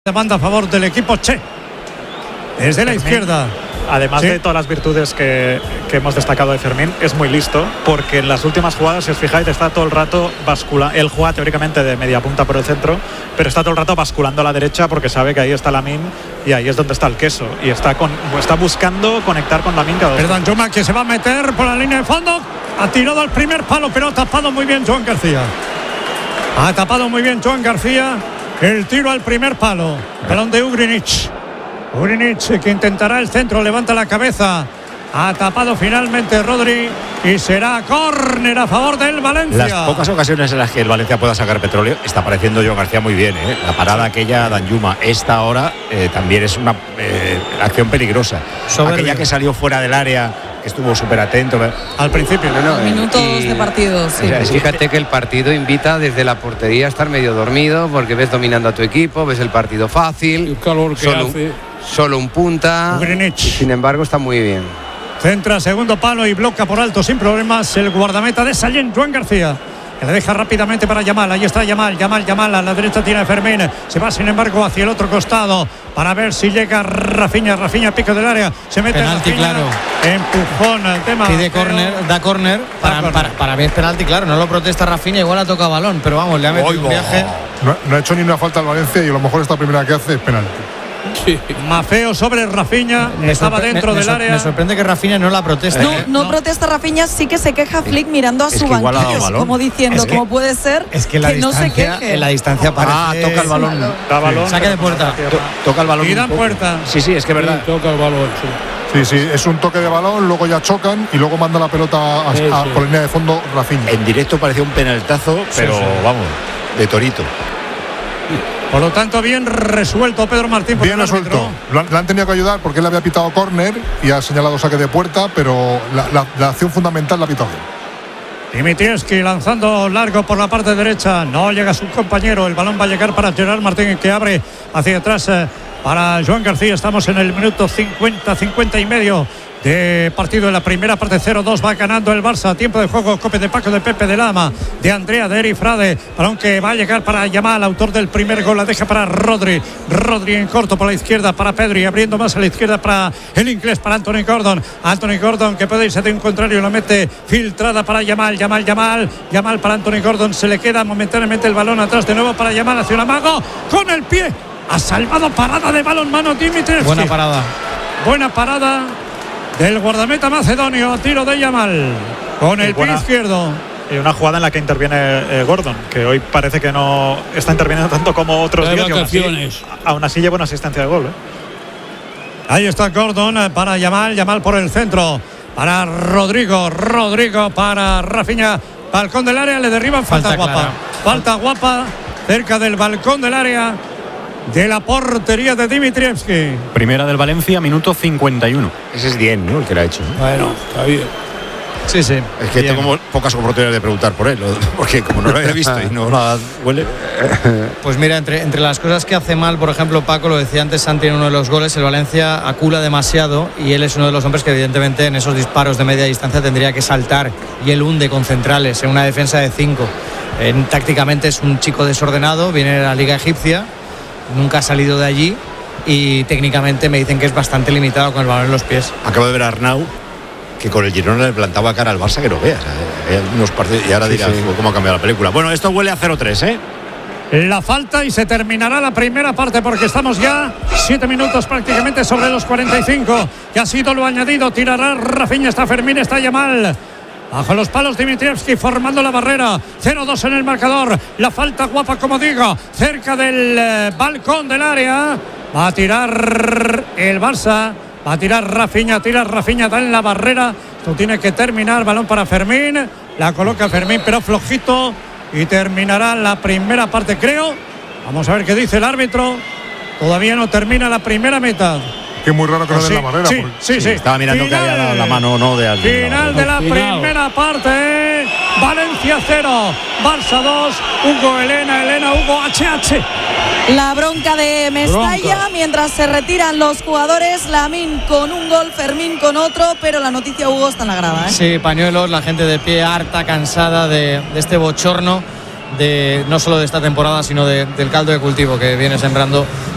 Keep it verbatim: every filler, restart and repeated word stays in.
Banda a favor del equipo Che. Desde la izquierda. Además ¿Sí? de todas las virtudes que, que hemos destacado de Fermín, es muy listo, porque en las últimas jugadas, si os fijáis, está todo el rato basculando. Él juega teóricamente de media punta por el centro, pero está todo el rato basculando a la derecha porque sabe que ahí está Lamine y ahí es donde está el queso. Y está, con, está buscando conectar con Lamine cada vez. Perdón, Juma, que se va a meter por la línea de fondo. Ha tirado al primer palo, pero ha tapado muy bien Joan García. Ha tapado muy bien Joan García. El tiro al primer palo. Balón de Ugrinic. Ugrinic que intentará el centro, levanta la cabeza. Ha tapado finalmente Rodri y será córner a favor del Valencia. Las pocas ocasiones en las que el Valencia pueda sacar petróleo, está apareciendo Joan García muy bien, ¿eh? La parada aquella Danjuma, esta ahora eh, también es una eh, acción peligrosa. Soberbio. Aquella que salió fuera del área, que estuvo súper atento al principio. No, no, Minutos y, de partido, sí. O sea, fíjate que el partido invita desde la portería a estar medio dormido, porque ves dominando a tu equipo, ves el partido fácil. El calor que solo, hace. Solo un punta. Y sin embargo está muy bien. Centra segundo palo y bloca por alto sin problemas el guardameta de Sallent, Joan García, que le deja rápidamente para Yamal. Ahí está Yamal, Yamal, Yamal. A la derecha tiene Fermín. Se va sin embargo hacia el otro costado para ver si llega Rafinha. Rafinha, pico del área. Se mete penalti, Rafinha. claro. Empujón al tema. Pide córner, da córner. Para, para, para mí es penalti, claro. No lo protesta Rafinha, igual ha tocado balón. Pero vamos, le ha metido un viaje. No, no ha hecho ni una falta al Valencia y a lo mejor esta primera que hace es penalti. Sí. Mafeo sobre Rafinha, me estaba dentro me, del me área. Me sorprende que Rafinha no la proteste. No, ¿eh? no, no protesta Rafinha, sí que se queja Flick mirando a es su que banquillo, como diciendo, es que, ¿cómo puede ser es que, la que no se queje? En la distancia parece... Ah, toca el balón. Da balón. Saque de puerta. To, toca el balón. Y dan puerta. Sí, sí, es que es verdad. Sí, toca el balón. Sí, sí, es un toque de balón, luego ya chocan y luego manda la pelota a, a, a, por la línea de fondo Rafinha. En directo parecía un penaltazo, pero sí, sí. vamos, de torito. Por lo tanto, bien resuelto Pedro Martín. Por bien resuelto. Le han tenido que ayudar porque él le había pitado córner y ha señalado saque de puerta, pero la, la, la acción fundamental la ha pitado bien. Dimitrievski lanzando largo por la parte derecha. No llega su compañero. El balón va a llegar para Gerard Martín, que abre hacia atrás eh, para Joan García. Estamos en el minuto cincuenta, cincuenta y medio de partido en la primera parte. Cero dos va ganando el Barça. Tiempo de juego. Cope de Paco, de Pepe, de Lama, de Andrea, de Eri Frade. Balón que va a llegar para Yamal, autor del primer gol. La deja para Rodri. Rodri en corto por la izquierda para Pedri. Abriendo más a la izquierda para el inglés, para Anthony Gordon. Anthony Gordon que puede irse de un contrario. Lo mete filtrada para Yamal. Yamal, Yamal. Yamal para Anthony Gordon. Se le queda momentáneamente el balón atrás. De nuevo para Yamal hacia un amago. Con el pie. Ha salvado parada de balón mano Dimitrievski. Buena parada. Buena parada del guardameta macedonio, tiro de Yamal con el buena, pie izquierdo. Y una jugada en la que interviene eh, Gordon, que hoy parece que no está interviniendo tanto como otros días. Aún así, aún así lleva una asistencia de gol. ¿eh? Ahí está Gordon para Yamal, Yamal por el centro, para Rodrigo, Rodrigo para Rafinha, balcón del área, le derriban, falta, falta guapa, clara. falta guapa cerca del balcón del área de la portería de Dimitrievski. Primera del Valencia, minuto cincuenta y uno. Ese es Dien, ¿no? El que lo ha hecho. Bueno, está bien. Sí, sí. Es que bien. Tengo pocas oportunidades de preguntar por él, porque como no lo había visto y no la huele. Pues mira, entre, entre las cosas que hace mal, por ejemplo, Paco, lo decía antes Santi en uno de los goles, el Valencia acula demasiado y él es uno de los hombres que evidentemente en esos disparos de media distancia tendría que saltar, y él hunde con centrales en una defensa de cinco. En, tácticamente es un chico desordenado, viene de la Liga Egipcia, nunca ha salido de allí y técnicamente me dicen que es bastante limitado con el balón en los pies. Acabo de ver a Arnau que con el Girona le plantaba cara al Barça que no veas. ¿eh? Unos partidos, y ahora dirás sí, sí. cómo ha cambiado la película. Bueno, esto huele a cero tres, ¿eh? La falta y se terminará la primera parte porque estamos ya siete minutos prácticamente sobre los cuarenta y cinco. Que ha sido lo añadido. Tirará Rafinha, está Fermín, está Yamal. Bajo los palos Dimitrievski formando la barrera. cero dos en el marcador. La falta guapa, como digo, cerca del eh, balcón del área. Va a tirar el Barça. Va a tirar Rafinha. Tira Rafinha, da en la barrera. Esto tiene que terminar. Balón para Fermín. La coloca Fermín, pero flojito. Y terminará la primera parte, creo. Vamos a ver qué dice el árbitro. Todavía no termina la primera mitad. Que es muy raro que no den sí, la barrera. Sí, porque... sí, sí. Estaba mirando final, que había dado la mano o no de alguien. Final de la final. primera parte. Valencia cero, Barça dos. Hugo Elena, Elena, Hugo H H. La bronca de Mestalla, bronca. Mientras se retiran los jugadores. Lamine con un gol, Fermín con otro. Pero la noticia, Hugo, está en la grada, ¿eh? Sí, pañuelos, la gente de pie, harta, cansada de, de este bochorno. De, no solo de esta temporada, sino de, del caldo de cultivo que viene sembrando